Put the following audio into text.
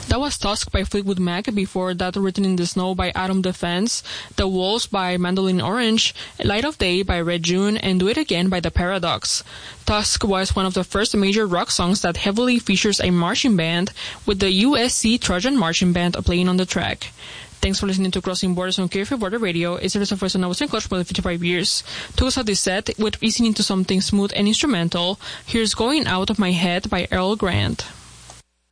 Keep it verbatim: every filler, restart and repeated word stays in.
That was Tusk by Fleetwood Mac. Before that, Written in the Snow by Atom Defense, The Walls by Mandolin Orange, Light of Day by Red June, and Do It Again by The Paradox. Tusk was one of the first major rock songs that heavily features a marching band, with the U S C Trojan Marching Band playing on the track. Thanks for listening to Crossing Borders on K F I Border Radio. It's the first and I was in Clutch for more than fifty-five years. To us out this set with easing into something smooth and instrumental, here's Going Out of My Head by Earl Grant.